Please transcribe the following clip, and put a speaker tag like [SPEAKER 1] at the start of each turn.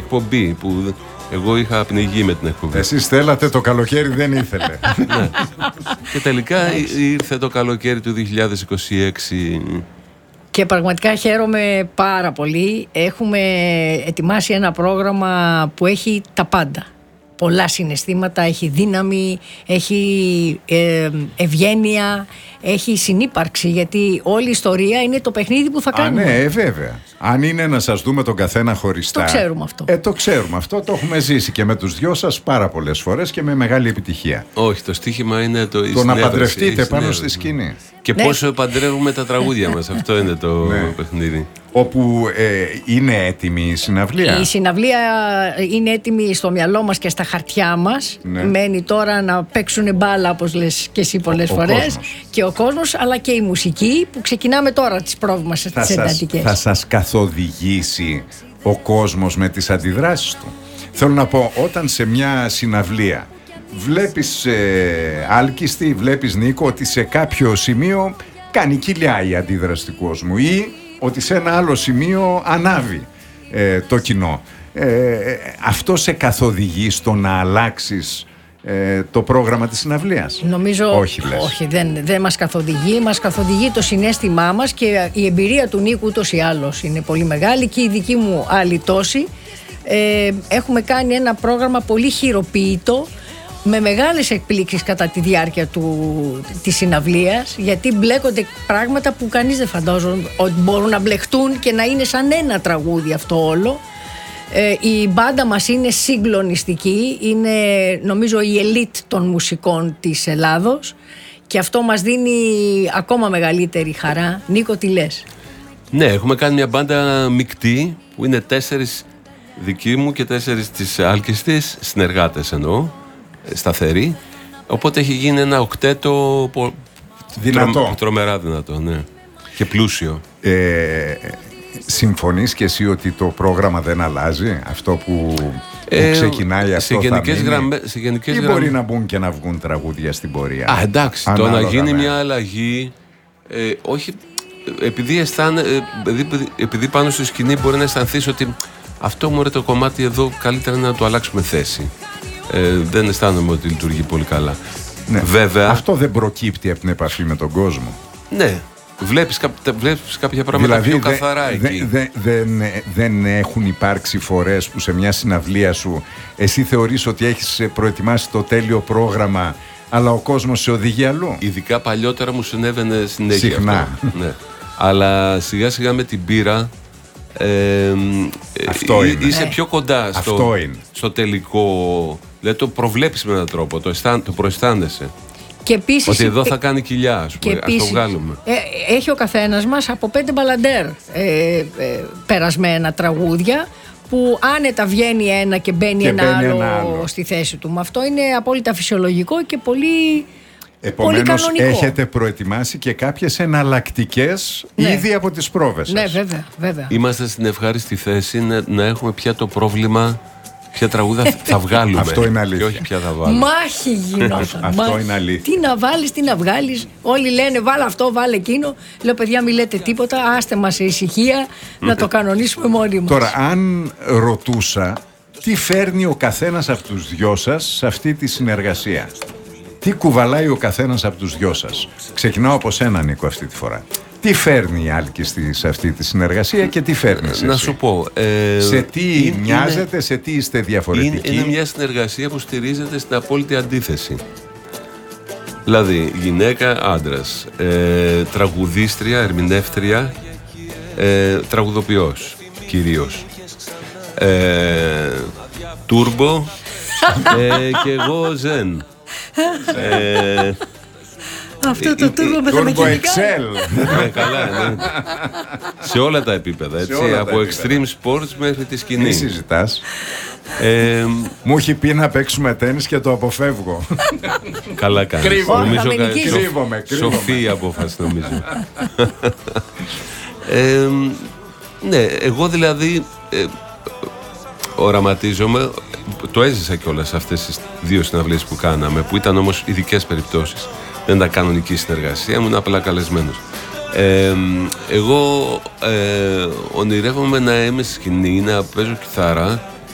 [SPEAKER 1] εκπομπή που εγώ είχα πνιγεί με την εκπομπή.
[SPEAKER 2] Εσείς θέλατε, το καλοκαίρι δεν ήθελε.
[SPEAKER 1] Ναι. Και τελικά ήρθε το καλοκαίρι του 2026.
[SPEAKER 3] Και πραγματικά χαίρομαι πάρα πολύ. Έχουμε ετοιμάσει ένα πρόγραμμα που έχει τα πάντα. Πολλά συναισθήματα, έχει δύναμη, έχει ευγένεια, έχει συνύπαρξη, γιατί όλη η ιστορία είναι το παιχνίδι που θα κάνουμε.
[SPEAKER 2] Ναι, βέβαια. Αν είναι να σας δούμε τον καθένα χωριστά.
[SPEAKER 3] Το ξέρουμε αυτό.
[SPEAKER 2] Το ξέρουμε αυτό, το έχουμε ζήσει και με τους δυο σας πάρα πολλές φορές και με μεγάλη επιτυχία.
[SPEAKER 1] Όχι, το στοίχημα είναι
[SPEAKER 2] το να παντρευτείτε πάνω στη σκηνή.
[SPEAKER 1] Και πώς παντρεύουμε τα τραγούδια μας, αυτό είναι το παιχνίδι.
[SPEAKER 2] Όπου είναι έτοιμη η συναυλία.
[SPEAKER 3] Η συναυλία είναι έτοιμη στο μυαλό μας και στα χαρτιά μας. Μένει τώρα να παίξουν μπάλα, όπως λες και εσύ πολλές φορές. Και ο κόσμος, αλλά και η μουσική που ξεκινάμε τώρα τις πρόβες μας στις εντατικές.
[SPEAKER 2] Θα σας καθοδηγήσει ο κόσμος με τις αντιδράσεις του. Θέλω να πω, όταν σε μια συναυλία βλέπεις άλκιστη, βλέπεις Νίκο, ότι σε κάποιο σημείο κάνει κοιλιά η αντίδραση του κόσμου ή ότι σε ένα άλλο σημείο ανάβει το κοινό. Αυτό σε καθοδηγεί στο να αλλάξεις το πρόγραμμα της συναυλίας?
[SPEAKER 3] Νομίζω
[SPEAKER 2] όχι,
[SPEAKER 3] δεν μας καθοδηγεί. Μας καθοδηγεί το συναίσθημά μας και η εμπειρία του Νίκου ούτως ή άλλως είναι πολύ μεγάλη και η δική μου άλλη τόση. Έχουμε κάνει ένα πρόγραμμα πολύ χειροποίητο, με μεγάλες εκπλήξεις κατά τη διάρκεια της συναυλίας, γιατί μπλέκονται πράγματα που κανείς δεν φαντάζεται ότι μπορούν να μπλεχτούν και να είναι σαν ένα τραγούδι αυτό όλο. Η μπάντα μας είναι συγκλονιστική, είναι νομίζω η ελίτ των μουσικών της Ελλάδος και αυτό μας δίνει ακόμα μεγαλύτερη χαρά. Νίκο, τι λες?
[SPEAKER 1] Ναι, έχουμε κάνει μια μπάντα μεικτή που είναι 4 δικοί μου και 4 της άλκιστης, συνεργάτες εννοώ, σταθεροί, οπότε έχει γίνει ένα οκτέτο
[SPEAKER 2] δυνατό.
[SPEAKER 1] Τρομερά δυνατό, ναι. Και πλούσιο.
[SPEAKER 2] Συμφωνείς και εσύ ότι το πρόγραμμα δεν αλλάζει? Αυτό που ξεκινάει αυτό θα μείνει? Ή μπορεί να μπουν και να βγουν τραγούδια στην πορεία?
[SPEAKER 1] Εντάξει, το να γίνει μια αλλαγή, όχι, επειδή πάνω στη σκηνή μπορεί να αισθανθείς ότι αυτό μωρέ το κομμάτι εδώ καλύτερα είναι να το αλλάξουμε θέση. Δεν αισθάνομαι ότι λειτουργεί πολύ καλά.
[SPEAKER 2] Ναι.
[SPEAKER 1] Βέβαια,
[SPEAKER 2] αυτό δεν προκύπτει από την επαφή με τον κόσμο.
[SPEAKER 1] Ναι. Βλέπεις κάποια πράγματα πιο καθαρά εκεί.
[SPEAKER 2] Δεν έχουν υπάρξει φορές που σε μια συναυλία σου εσύ θεωρείς ότι έχεις προετοιμάσει το τέλειο πρόγραμμα, αλλά ο κόσμος σε οδηγεί αλλού?
[SPEAKER 1] Ειδικά παλιότερα μου συνέβαινε συνέχεια
[SPEAKER 2] συχνά.
[SPEAKER 1] Αυτό. Ναι. Αλλά σιγά σιγά με την πείρα είσαι πιο κοντά στο τελικό. Δηλαδή το προβλέπεις με έναν τρόπο, το προαισθάνεσαι.
[SPEAKER 3] Και επίσης,
[SPEAKER 1] ότι εδώ θα κάνει κοιλιά, ας πούμε, ας το βγάλουμε.
[SPEAKER 3] Έχει ο καθένας μας από 5 μπαλαντέρ περασμένα τραγούδια, που άνετα βγαίνει ένα και μπαίνει ένα άλλο στη θέση του. Αυτό είναι απόλυτα φυσιολογικό και πολύ
[SPEAKER 2] Επομένως έχετε προετοιμάσει και κάποιες εναλλακτικές ήδη από τις πρόβες σας.
[SPEAKER 3] Ναι, βέβαια.
[SPEAKER 1] Είμαστε στην ευχάριστη θέση να έχουμε πια το πρόβλημα ποια τραγούδα θα βγάλουμε.
[SPEAKER 2] Αυτό είναι αλήθεια.
[SPEAKER 1] Και όχι ποια θα βάλουμε.
[SPEAKER 3] Μάχη γινόταν.
[SPEAKER 2] Αυτό είναι αλήθεια.
[SPEAKER 3] Τι να βάλεις, τι να βγάλεις. Όλοι λένε βάλε αυτό, βάλε εκείνο. Λέω παιδιά, μην λέτε τίποτα. Άστε μας σε ησυχία να το κανονίσουμε μόνοι μας.
[SPEAKER 2] Τώρα, αν ρωτούσα τι φέρνει ο καθένας από τους δυο σας σε αυτή τη συνεργασία, τι κουβαλάει ο καθένας από τους δυο σας? Ξεκινάω από σένα, Νίκο, αυτή τη φορά. Τι φέρνει η Άλκιστη σε αυτή τη συνεργασία και τι φέρνεις εσύ?
[SPEAKER 1] Να σου πω.
[SPEAKER 2] Σε τι μοιάζετε, σε τι είστε διαφορετικοί?
[SPEAKER 1] Είναι μια συνεργασία που στηρίζεται στην απόλυτη αντίθεση. Δηλαδή, γυναίκα, άντρας, τραγουδίστρια, ερμηνεύτρια, τραγουδοποιός κυρίως. Τούρμπο και εγώ ζεν.
[SPEAKER 3] Αυτό το τούρμπο με τα μηχανικά.
[SPEAKER 1] Καλά, ναι. Σε όλα τα επίπεδα, έτσι, από extreme sports μέχρι τη σκηνή.
[SPEAKER 2] Μη συζητάς. Μου έχει πει να παίξουμε τένις και το αποφεύγω.
[SPEAKER 1] Καλά κάνει.
[SPEAKER 2] Κρύβομαι.
[SPEAKER 1] Σοφή η απόφαση, νομίζω. Ναι, εγώ δηλαδή οραματίζομαι, το έζησα κιόλας αυτές τις 2 συναυλίες που κάναμε, που ήταν όμως ειδικές περιπτώσεις. Δεν ήταν κανονική συνεργασία, ήμουν απλά καλεσμένος. Εγώ ονειρεύομαι να είμαι στη σκηνή, να παίζω κιθάρα